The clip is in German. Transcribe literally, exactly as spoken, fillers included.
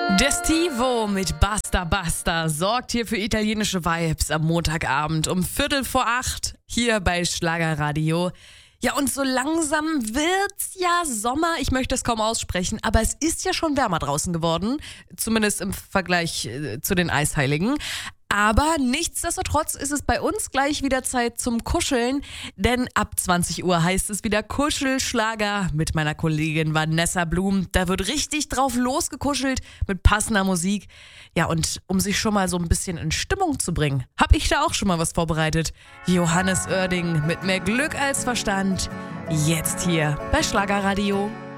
Destivo mit Basta Basta sorgt hier für italienische Vibes am Montagabend um Viertel vor acht hier bei Schlagerradio. Ja, und so langsam wird's ja Sommer. Ich möchte es kaum aussprechen, aber es ist ja schon wärmer draußen geworden. Zumindest im Vergleich äh, zu den Eisheiligen. Aber nichtsdestotrotz ist es bei uns gleich wieder Zeit zum Kuscheln, denn ab zwanzig Uhr heißt es wieder Kuschelschlager mit meiner Kollegin Vanessa Blum. Da wird richtig drauf losgekuschelt mit passender Musik. Ja, und um sich schon mal so ein bisschen in Stimmung zu bringen, habe ich da auch schon mal was vorbereitet. Johannes Oerding mit mehr Glück als Verstand, jetzt hier bei Schlagerradio.